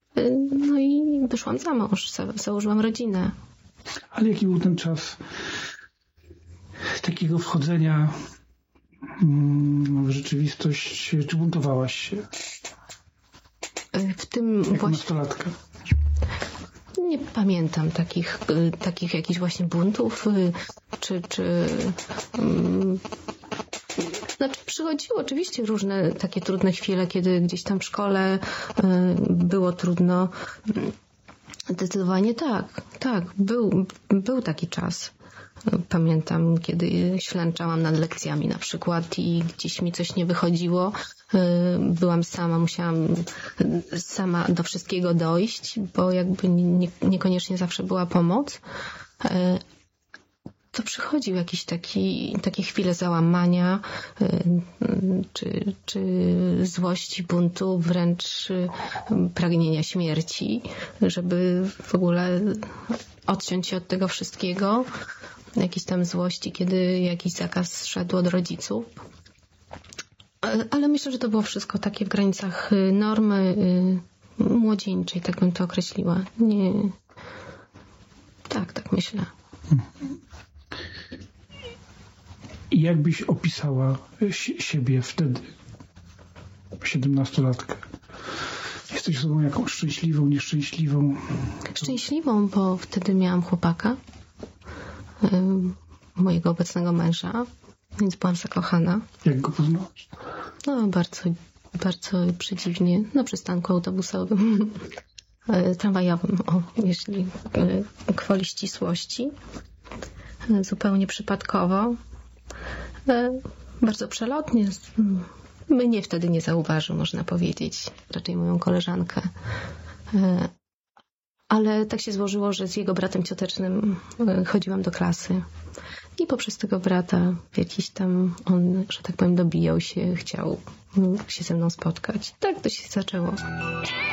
No i wyszłam za mąż, założyłam rodzinę. Ale jaki był ten czas takiego wchodzenia w rzeczywistość? Czy buntowałaś się? W tym jako właśnie... nastolatka? Nie pamiętam takich jakichś właśnie buntów, Znaczy przychodziły oczywiście różne takie trudne chwile, kiedy gdzieś tam w szkole było trudno. Zdecydowanie tak. Był taki czas. Pamiętam, kiedy ślęczałam nad lekcjami na przykład i gdzieś mi coś nie wychodziło. Byłam sama, musiałam sama do wszystkiego dojść, bo jakby niekoniecznie zawsze była pomoc. To przychodził jakiś takie chwile załamania, czy złości, buntu, wręcz pragnienia śmierci, żeby w ogóle odciąć się od tego wszystkiego. Jakiejś tam złości, kiedy jakiś zakaz szedł od rodziców. Ale myślę, że to było wszystko takie w granicach normy młodzieńczej, tak bym to określiła. Nie. Tak myślę. I jak byś opisała siebie wtedy, 17-latkę? Jesteś osobą jakąś szczęśliwą, nieszczęśliwą? Szczęśliwą, bo wtedy miałam chłopaka, mojego obecnego męża, więc byłam zakochana. Jak go poznałaś? No, bardzo przedziwnie, na przystanku autobusowym, tramwajowym, jeśli gwoli ścisłości. Zupełnie przypadkowo. Bardzo przelotnie. Mnie wtedy nie zauważył, można powiedzieć. Raczej moją koleżankę. Ale tak się złożyło, że z jego bratem ciotecznym chodziłam do klasy. I poprzez tego brata jakiś tam on, że tak powiem, dobijał się, chciał się ze mną spotkać. Tak to się zaczęło.